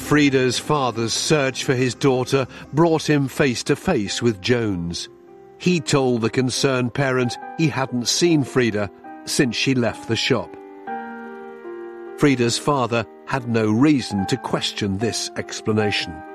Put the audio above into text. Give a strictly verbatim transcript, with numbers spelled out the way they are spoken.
Frida's father's search for his daughter brought him face to face with Jones. He told the concerned parent he hadn't seen Frida since she left the shop. Frida's father had no reason to question this explanation.